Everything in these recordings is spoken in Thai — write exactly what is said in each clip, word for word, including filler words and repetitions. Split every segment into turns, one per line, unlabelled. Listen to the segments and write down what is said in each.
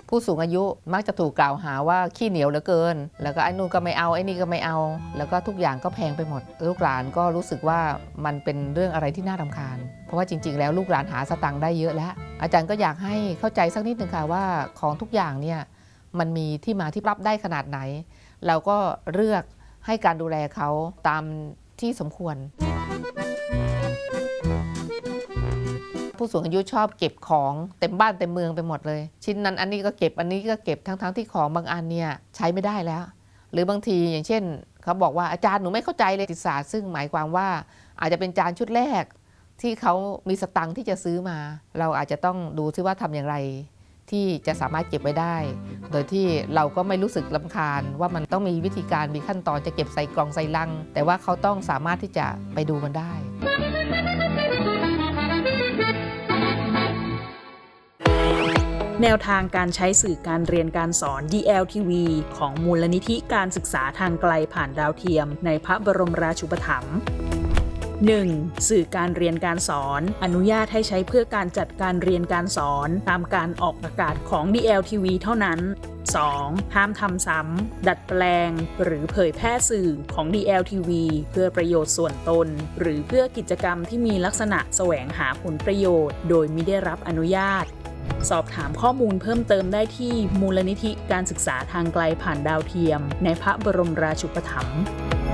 ผู้สูงอายุมักจะถูกกล่าวหาว่าขี้เหนียวเหลือเกินแล้วก็ไอ้นู่นก็ไม่เอาไอ้นี่ก็ไม่เอาแล้วก็ทุกอย่างก็แพงไปหมดลูกหลานก็รู้สึกว่ามันเป็นเรื่องอะไรที่น่ารำคาญเพราะว่าจริงๆแล้วลูกหลานหาสตังค์ได้เยอะแล้วอาจารย์ก็อยากให้เข้าใจสักนิดนึงค่ะว่าของทุกอย่างเนี่ยมันมีที่มาที่รับได้ขนาดไหนเราก็เลือกให้การดูแลเขาตามที่สมควรผู้สูงอายุชอบเก็บของเต็มบ้านเต็มเมืองไปหมดเลยชิ้นนั้นอันนี้ก็เก็บอันนี้ก็เก็บทั้งๆที่ของบางอันเนี่ยใช้ไม่ได้แล้วหรือบางทีอย่างเช่นเขาบอกว่าอาจารย์หนูไม่เข้าใจเลยศาสตร์ซึ่งหมายความว่าอาจจะเป็นจานชุดแรกที่เขามีสตังค์ที่จะซื้อมาเราอาจจะต้องดูซิว่าทำอย่างไรที่จะสามารถเก็บไว้ได้โดยที่เราก็ไม่รู้สึกรำคาญว่ามันต้องมีวิธีการมีขั้นตอนจะเก็บใส่กล่องใส่ลังแต่ว่าเขาต้องสามารถที่จะไปดูมันได้
แนวทางการใช้สื่อการเรียนการสอน ดี แอล ที วี ของมูลนิธิการศึกษาทางไกลผ่านดาวเทียมในพระบรมราชูปถัมภ์ หนึ่ง. สื่อการเรียนการสอนอนุญาตให้ใช้เพื่อการจัดการเรียนการสอนตามการออกอากาศของ ดี แอล ที วี เท่านั้น สอง. ห้ามทำซ้ำดัดแปลงหรือเผยแพร่สื่อของ ดี แอล ที วี เพื่อประโยชน์ส่วนตนหรือเพื่อกิจกรรมที่มีลักษณะแสวงหาผลประโยชน์โดยมิได้รับอนุญาตสอบถามข้อมูลเพิ่มเติมได้ที่มูลนิธิการศึกษาทางไกลผ่านดาวเทียมในพระบรมราชูปถัมภ์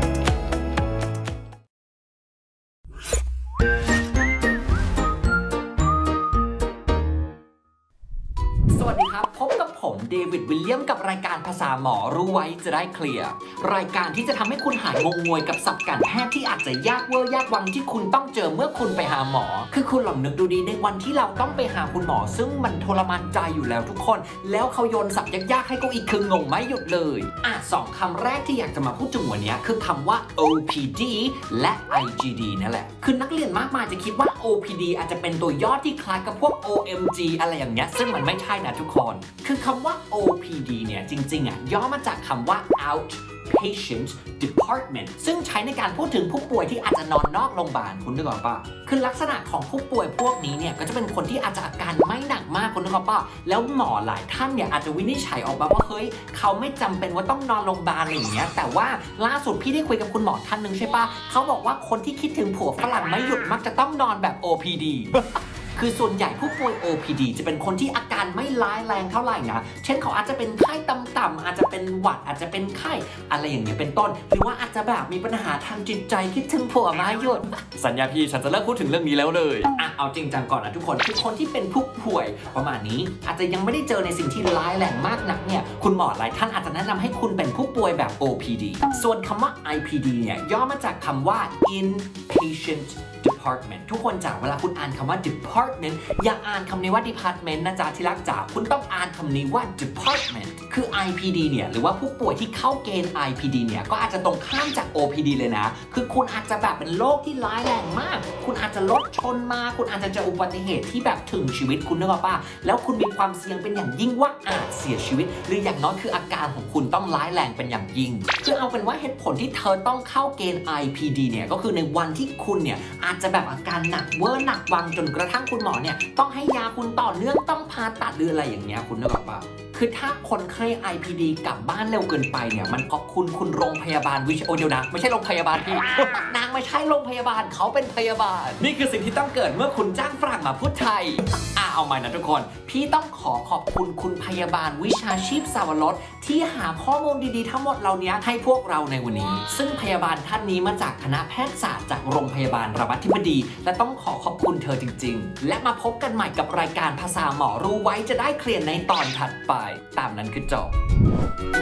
สวัสดีครับพบกับผมเดวิดวิลเลียมกับรายการภาษาหมอรู้ไว้จะได้เคลียร์รายการที่จะทำให้คุณหายงงงวยกับศัพท์การแพทย์ที่อาจจะยากเวอร์ยากวังที่คุณต้องเจอเมื่อคุณไปหาหมอคือคุณลองนึกดูดีในวันที่เราต้องไปหาคุณหมอซึ่งมันทรมานใจอยู่แล้วทุกคนแล้วเขาโยนศัพท์ยากๆให้ก็อีกคืองงไม่หยุดเลยอ่ะสองคำแรกที่อยากจะมาพูดถึงวันนี้คือคำว่า โอ พี ดี และ ไอ จี ดี นั่นแหละคือนักเรียนมากมายจะคิดว่า โอ พี ดี อาจจะเป็นตัวย่อที่คล้ายกับพวก โอ เอ็ม จี อะไรอย่างเงี้ยซึ่งมันไม่ใช่นะทุกคนคือคำว่า โอ พี ดี เนี่ยจริงๆอ่ะย่อมาจากคำว่า outpatient department ซึ่งใช้ในการพูดถึงผู้ป่วยที่อาจจะนอนนอกโรงพยาบาลคุณนึกออกปะคือลักษณะของผู้ป่วยพวกนี้เนี่ยก็จะเป็นคนที่อาจจะอาการไม่หนักมากคุณนึกออกปะแล้วหมอหลายท่านเนี่ยอาจจะวินิจฉัยออกมาว่าเฮ้ยเขาไม่จำเป็นว่าต้องนอนโรงพยาบาลอะไรอย่างเงี้ยแต่ว่าล่าสุดพี่ได้คุยกับคุณหมอท่านหนึ่งใช่ปะเขาบอกว่าคนที่คิดถึงผัวฝรั่งไม่หยุดมักจะต้องนอนแบบ โอ พี ดี คือส่วนใหญ่ผู้ป่วย โอ พี ดี จะเป็นคนที่อาการไม่ร้ายแรงเท่าไหร่นะเช่นเขาอาจจะเป็นไข้ต่ำๆอาจจะเป็นหวัดอาจจะเป็นไข้อะไรอย่างเงี้ยเป็นต้นหรือว่าอาจจะแบบมีปัญหาทางจิตใจคิดถึงผัวไม่หยุดสัญญาพี่ฉันจะเลิกพูดถึงเรื่องนี้แล้วเลยอ่ะเอาจริงจังก่อนนะทุกคนคือคนที่เป็นผู้ป่วยประมาณนี้อาจจะยังไม่ได้เจอในสิ่งที่ร้ายแรงมากนักเนี่ยคุณหมอหลายท่านอาจจะแนะนำให้คุณเป็นผู้ป่วยแบบ โอ พี ดี ส่วนคำว่า ไอ พี ดี เนี่ยย่อมาจากคำว่า inpatient department ทุกคนจ๋าเวลาคุณอ่านคำว่า department อย่าอ่านคำนี้ว่า department นะจ๊ะที่รักจ๋าคุณต้องอ่านคำนี้ว่า department คือ ไอ พี ดี เนี่ยหรือว่าผู้ป่วยที่เข้าเกณฑ์ ไอ พี ดี เนี่ยก็อาจจะตรงข้ามจาก โอ พี ดี เลยนะคือคุณอาจจะแบบเป็นโรคที่ร้ายแรงมากคุณอาจจะรถชนมาคุณอาจจะเจออุบัติเหตุที่แบบถึงชีวิตคุณนึกออกป่ะแล้วคุณมีความเสี่ยงเป็นอย่างยิ่งว่าอาจเสียชีวิตหรืออย่างน้อยคืออาการของคุณต้องร้ายแรงเป็นอย่างยิ่งคือเอาเป็นว่าเหตุผลที่เธอต้องเข้าเกณฑ์ ไอ พี ดี เนี่ยก็คือในวันที่คุณเนี่ยอาจจะแบบอาการหนักเวอร์หนักวังจนกระทั่งคุณหมอเนี่ยต้องให้ยาคุณต่อเนื่องต้องผ่าตัดหรืออะไรอย่างเงี้ยคุณนึกออกปะคือถ้าคนไข้ ไอ พี ดี กลับบ้านเร็วเกินไปเนี่ยมันเพราะคุณคุณโรงพยาบาลวิชโอเดียวนะไม่ใช่โรงพยาบาลพี่ นางไม่ใช่โรงพยาบาลเขาเป็นพยาบาลนี่คือสิ่งที่ต้องเกิดเมื่อคุณจ้างฝรั่งมาพูดไทยอ่ะเอาใหม่นะทุกคนพี่ต้องขอขอบคุณคุณพยาบาลวิชาชีพสาวรสที่หาข้อมูลดีๆทั้งหมดเหล่านี้ให้พวกเราในวันนี้ซึ่งพยาบาลท่านนี้มาจากคณะแพทยศาสตร์จากโรงพยาบาลรามาธิบดีและต้องขอขอบคุณเธอจริงๆและมาพบกันใหม่กับรายการภาษาหมอรู้ไว้จะได้เคลียร์ในตอนถัดไปตามนั้นคือจบ